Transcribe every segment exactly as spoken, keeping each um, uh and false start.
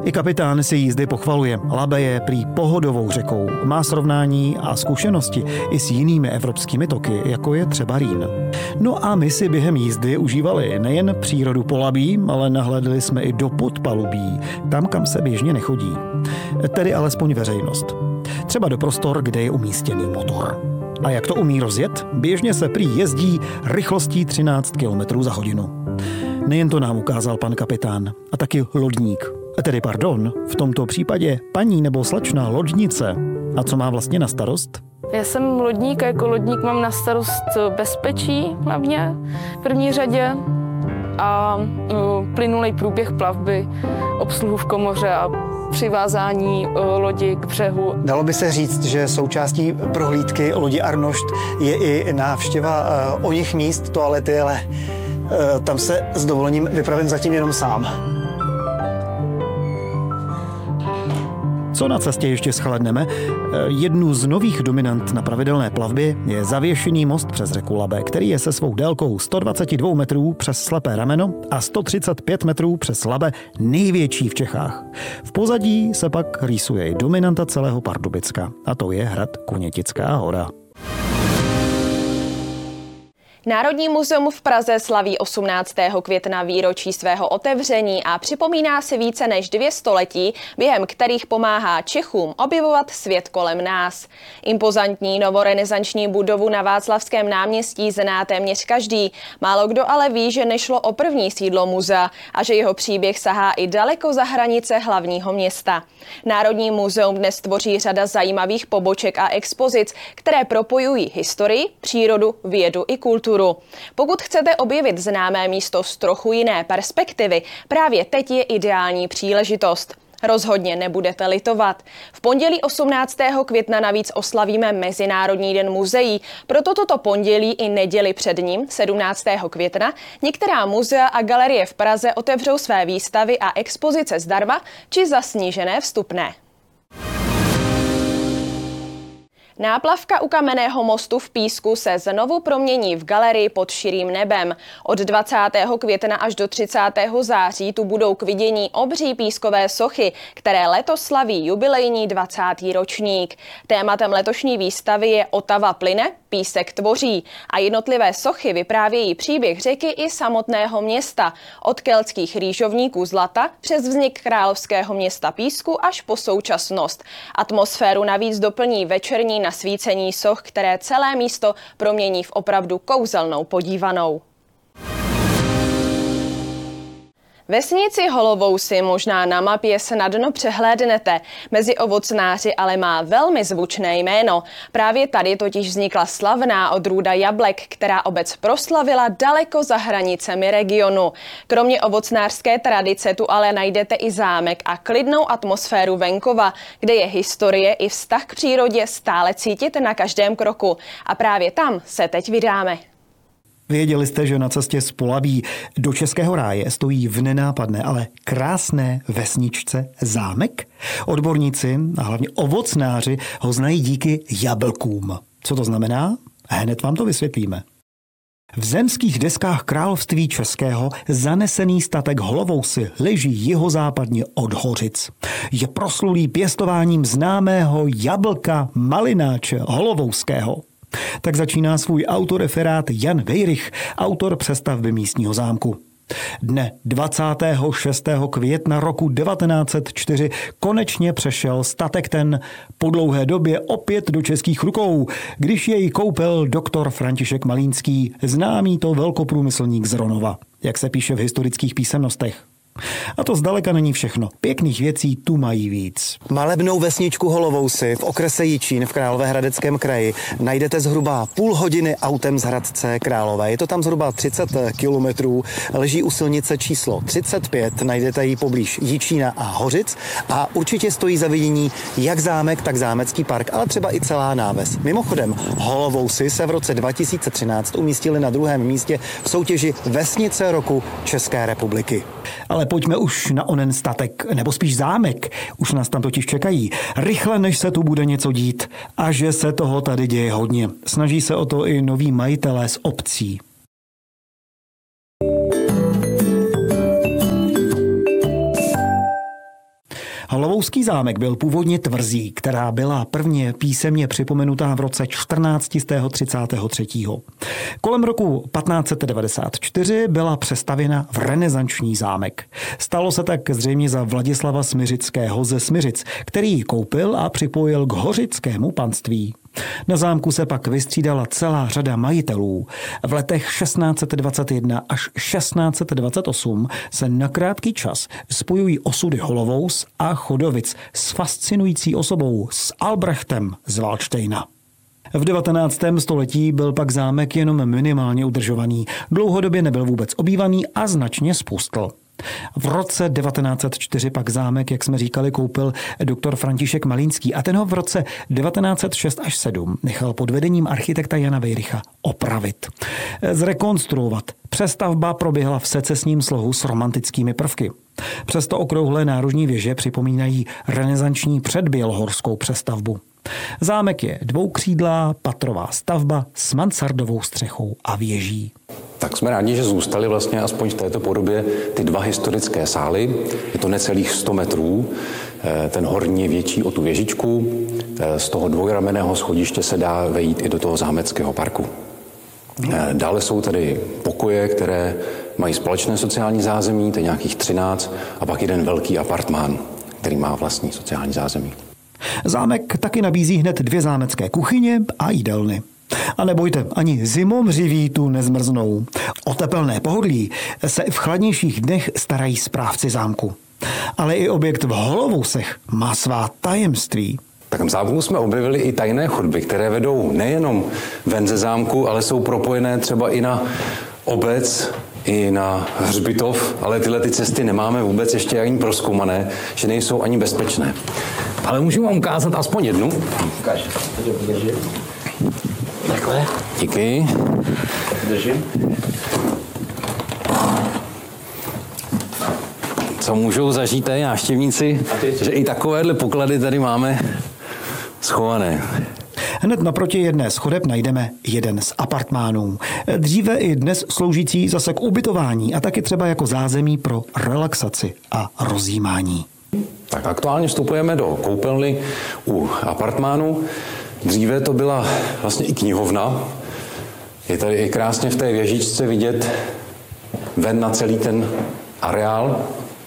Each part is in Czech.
I kapitán si jízdy pochvaluje. Labe je prý pohodovou řekou. Má srovnání a zkušenosti i s jinými evropskými toky, jako je třeba Rýn. No a my si během jízdy užívali nejen přírodu Polabí, ale nahlédli jsme i do podpalubí, tam, kam se běžně nechodí. Tedy alespoň veřejnost. Třeba do prostor, kde je umístěný motor. A jak to umí rozjet? Běžně se prý jezdí rychlostí třináct kilometrů za hodinu. Nejen to nám ukázal pan kapitán, a taky lodník. Tedy pardon, v tomto případě paní nebo slečna lodnice. A co má vlastně na starost? Já jsem lodník a jako lodník mám na starost bezpečí hlavně v první řadě a plynulý průběh plavby, obsluhu v komoře a přivázání lodi k břehu. Dalo by se říct, že součástí prohlídky lodi Arnošt je i návštěva oněch míst, toalety, ale tam se s dovolením vypravím zatím jenom sám. Co na cestě ještě shlédneme? Jednu z nových dominant na pravidelné plavbě je zavěšený most přes řeku Labe, který je se svou délkou sto dvacet dva metrů přes Slepé rameno a sto třicet pět metrů přes Labe největší v Čechách. V pozadí se pak rýsuje i dominanta celého Pardubicka, a to je hrad Kunětická Hora. Národní muzeum v Praze slaví osmnáctého května výročí svého otevření a připomíná si více než dvě století, během kterých pomáhá Čechům objevovat svět kolem nás. Impozantní novorenesanční budovu na Václavském náměstí zná téměř každý. Málo kdo ale ví, že nešlo o první sídlo muzea a že jeho příběh sahá i daleko za hranice hlavního města. Národní muzeum dnes tvoří řada zajímavých poboček a expozic, které propojují historii, přírodu, vědu i kulturu. Pokud chcete objevit známé místo z trochu jiné perspektivy, právě teď je ideální příležitost. Rozhodně nebudete litovat. V pondělí osmnáctého května navíc oslavíme Mezinárodní den muzeí, proto toto pondělí i neděli před ním, sedmnáctého května, některá muzea a galerie v Praze otevřou své výstavy a expozice zdarma či za snížené vstupné. Náplavka u Kamenného mostu v Písku se znovu promění v galerii pod širým nebem. Od dvacátého května až do třicátého září tu budou k vidění obří pískové sochy, které letos slaví jubilejní dvacátý ročník. Tématem letošní výstavy je Otava plyne, písek tvoří a jednotlivé sochy vyprávějí příběh řeky i samotného města. Od keltských rýžovníků zlata přes vznik královského města Písku až po současnost. Atmosféru navíc doplní večerní nasvícení soch, které celé místo promění v opravdu kouzelnou podívanou. Vesnici Holovousy možná na mapě snadno přehlédnete, mezi ovocnáři ale má velmi zvučné jméno. Právě tady totiž vznikla slavná odrůda jablek, která obec proslavila daleko za hranicemi regionu. Kromě ovocnářské tradice tu ale najdete i zámek a klidnou atmosféru venkova, kde je historie i vztah k přírodě stále cítit na každém kroku. A právě tam se teď vydáme. Věděli jste, že na cestě z Polabí do Českého ráje stojí v nenápadné, ale krásné vesničce zámek? Odborníci a hlavně ovocnáři ho znají díky jablkům. Co to znamená? Hned vám to vysvětlíme. V zemských deskách království českého zanesený statek Holovousy leží jihozápadně od Hořic. Je proslulý pěstováním známého jablka malináče Holovouského. Tak začíná svůj autoreferát Jan Vejrych, autor přestavby místního zámku. Dne dvacátého šestého května roku devatenáct set čtyři konečně přešel statek ten po dlouhé době opět do českých rukou, když jej koupil doktor František Malínský, známý to velkoprůmyslník z Ronova, jak se píše v historických písemnostech. A to zdaleka není všechno. Pěkných věcí tu mají víc. Malebnou vesničku Holovousy v okrese Jičín v Královéhradeckém kraji najdete zhruba půl hodiny autem z Hradce Králové. Je to tam zhruba třicet kilometrů, leží u silnice číslo třicet pět, najdete ji poblíž Jičína a Hořic a určitě stojí za vidění jak zámek, tak zámecký park, ale třeba i celá náves. Mimochodem, Holovousy se v roce dva tisíce třináct umístily na druhém místě v soutěži Vesnice roku České republiky. Ale pojďme už na onen statek, nebo spíš zámek. Už nás tam totiž čekají. Rychle, než se tu bude něco dít. A že se toho tady děje hodně. Snaží se o to i noví majitelé z obcí. Holovouský zámek byl původně tvrzí, která byla prvně písemně připomenutá v roce čtrnáct třicet tři. Kolem roku patnáct set devadesát čtyři byla přestavěna v renesanční zámek. Stalo se tak zřejmě za Vladislava Smiřického ze Smiřic, který ji koupil a připojil k hořickému panství. Na zámku se pak vystřídala celá řada majitelů. V letech šestnáct set dvacet jedna až šestnáct set dvacet osm se na krátký čas spojují osudy Holovous a Chodovic s fascinující osobou, s Albrechtem z Valdštejna. V devatenáctém století byl pak zámek jenom minimálně udržovaný, dlouhodobě nebyl vůbec obývaný a značně spustl. V roce devatenáct set čtyři pak zámek, jak jsme říkali, koupil doktor František Malínský a ten ho v roce devatenáct set šest až sedm nechal pod vedením architekta Jana Vejrycha opravit, zrekonstruovat. Přestavba proběhla v secesním slohu s romantickými prvky. Přesto okrouhlé nárožní věže připomínají renesanční předbělohorskou přestavbu. Zámek je dvoukřídlá patrová stavba s mansardovou střechou a věží. Tak jsme rádi, že zůstaly vlastně aspoň v této podobě ty dva historické sály. Je to necelých sto metrů. Ten horní je větší o tu věžičku. Z toho dvojramenného schodiště se dá vejít i do toho zámeckého parku. Dále jsou tady pokoje, které mají společné sociální zázemí, to je nějakých třináct, a pak jeden velký apartmán, který má vlastní sociální zázemí. Zámek taky nabízí hned dvě zámecké kuchyně a jídelny. A nebojte, ani zimomřiví tu nezmrznou. O tepelné pohodlí se v chladnějších dnech starají správci zámku. Ale i objekt v Holovousech má svá tajemství. Tak v zámku jsme objevili i tajné chodby, které vedou nejenom ven ze zámku, ale jsou propojené třeba i na obec, i na hřbitov, ale tyhle ty cesty nemáme vůbec ještě ani prozkoumané, že nejsou ani bezpečné. Ale můžu vám ukázat aspoň jednu. Ukáž. Takhle. Díky. Držím. Co můžou zažít tady návštěvníci, že i takovéhle poklady tady máme schované. Hned naproti jedné z chodeb najdeme jeden z apartmánů. Dříve i dnes sloužící zase k ubytování a taky třeba jako zázemí pro relaxaci a rozjímání. Tak aktuálně vstupujeme do koupelny u apartmánu. Dříve to byla vlastně i knihovna. Je tady i krásně v té věžičce vidět ven na celý ten areál.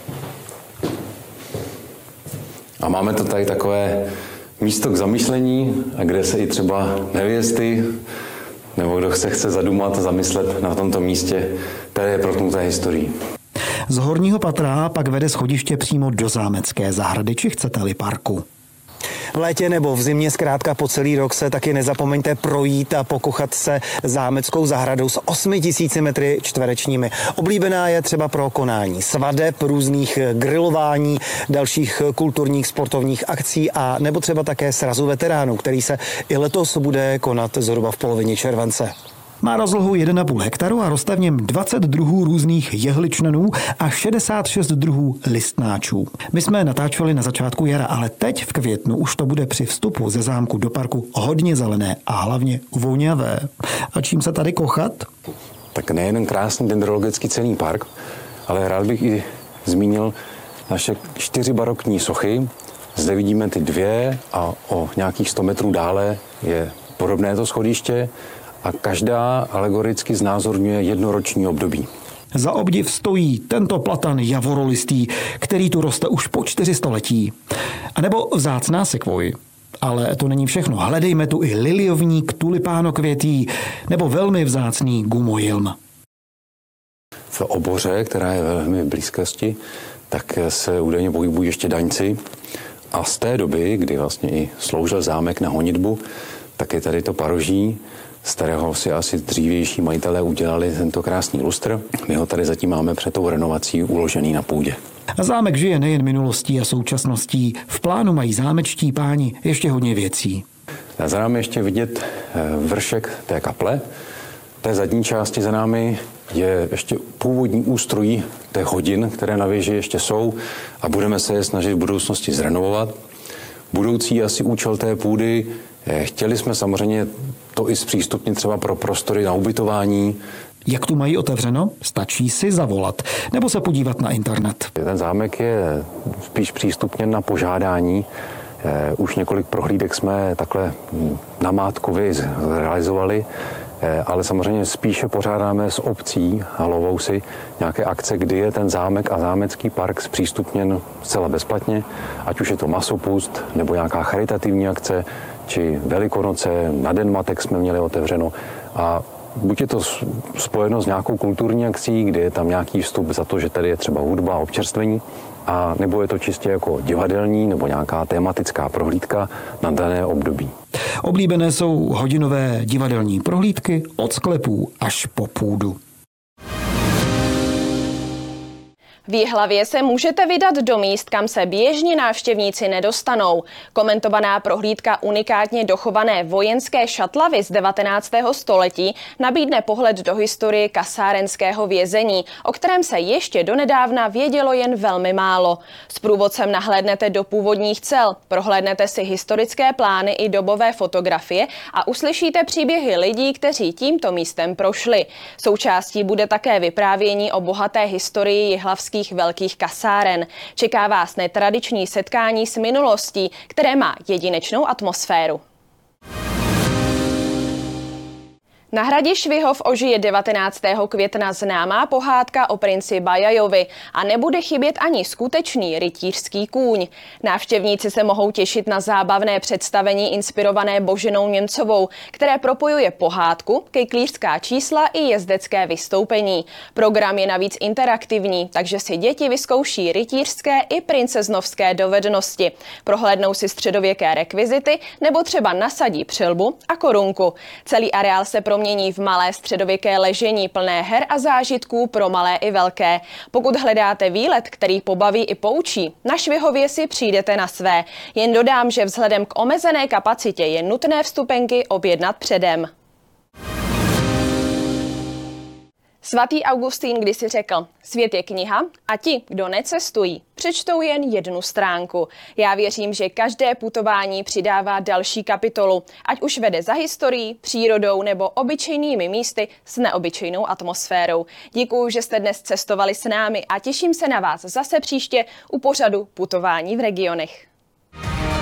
A máme to tady takové místo k zamyšlení, kde se i třeba nevěsty nebo kdo se chce zadumat a zamyslet na tomto místě, které je protnuté historií. Z horního patra pak vede schodiště přímo do zámecké zahrady, či chcete-li parku. V létě nebo v zimě zkrátka po celý rok se taky nezapomeňte projít a pokochat se zámeckou zahradou s osmi tisíci metry čtverečními. Oblíbená je třeba pro konání svadeb, různých grilování, dalších kulturních sportovních akcí a nebo třeba také srazu veteránů, který se i letos bude konat zhruba v polovině července. Má rozlohu jeden a půl hektaru a roste v něm dvacet druhů různých jehličnanů a šedesát šest druhů listnáčů. My jsme natáčeli na začátku jara, ale teď v květnu už to bude při vstupu ze zámku do parku hodně zelené a hlavně voňavé. A čím se tady kochat? Tak nejen krásný dendrologický cenný park, ale rád bych i zmínil naše čtyři barokní sochy. Zde vidíme ty dvě a o nějakých sto metrů dále je podobné to schodiště. A každá alegoricky znázorňuje jednoroční období. Za obdiv stojí tento platan javorolistý, který tu roste už po čtyři století. A nebo vzácná sekvoj. Ale to není všechno. Hledejme tu i liliovník, tulipánokvětí nebo velmi vzácný gumojilm. V oboře, která je velmi v blízkosti, tak se údajně pohybují ještě daňci. A z té doby, kdy vlastně i sloužil zámek na honitbu, tak je tady to paroží, z kterého si asi dřívější majitelé udělali tento krásný lustr. My ho tady zatím máme před tou renovací uložený na půdě. A zámek žije nejen minulostí a současností. V plánu mají zámečtí páni ještě hodně věcí. A za námi ještě vidět vršek té kaple. V té zadní části za námi je ještě původní ústroj těch hodin, které na věži ještě jsou a budeme se je snažit v budoucnosti zrenovovat. Budoucí asi účel té půdy, chtěli jsme samozřejmě to i zpřístupnit třeba pro prostory na ubytování. Jak tu mají otevřeno? Stačí si zavolat nebo se podívat na internet. Ten zámek je spíš přístupněn na požádání. Už několik prohlídek jsme takhle namátkově zrealizovali, ale samozřejmě spíše pořádáme s obcí Halovousy nějaké akce, kdy je ten zámek a zámecký park zpřístupněn zcela bezplatně, ať už je to masopust nebo nějaká charitativní akce, či Velikonoce, na Den matek jsme měli otevřeno. A buď je to spojeno s nějakou kulturní akcí, kdy je tam nějaký vstup za to, že tady je třeba hudba a občerstvení, a nebo je to čistě jako divadelní nebo nějaká tematická prohlídka na dané období. Oblíbené jsou hodinové divadelní prohlídky od sklepů až po půdu. V Jihlavě se můžete vydat do míst, kam se běžně návštěvníci nedostanou. Komentovaná prohlídka unikátně dochované vojenské šatlavy z devatenáctého století nabídne pohled do historie kasárenského vězení, o kterém se ještě donedávna vědělo jen velmi málo. S průvodcem nahlédnete do původních cel, prohlédnete si historické plány i dobové fotografie a uslyšíte příběhy lidí, kteří tímto místem prošli. Součástí bude také vyprávění o bohaté historii jihlavských velkých kasáren. Čeká vás netradiční setkání s minulostí, které má jedinečnou atmosféru. Na hradě Švihov ožije devatenáctého května známá pohádka o princi Bajajovi a nebude chybět ani skutečný rytířský kůň. Návštěvníci se mohou těšit na zábavné představení inspirované Boženou Němcovou, které propojuje pohádku, kejklířská čísla i jezdecké vystoupení. Program je navíc interaktivní, takže si děti vyzkouší rytířské i princeznovské dovednosti. Prohlédnou si středověké rekvizity nebo třeba nasadí přilbu a korunku. Celý areál se pro mění v malé středověké ležení plné her a zážitků pro malé i velké. Pokud hledáte výlet, který pobaví i poučí, na Švihově si přijdete na své. Jen dodám, že vzhledem k omezené kapacitě je nutné vstupenky objednat předem. Svatý Augustín kdysi řekl, svět je kniha a ti, kdo necestují, přečtou jen jednu stránku. Já věřím, že každé putování přidává další kapitolu, ať už vede za historií, přírodou nebo obyčejnými místy s neobyčejnou atmosférou. Děkuju, že jste dnes cestovali s námi a těším se na vás zase příště u pořadu Putování v regionech.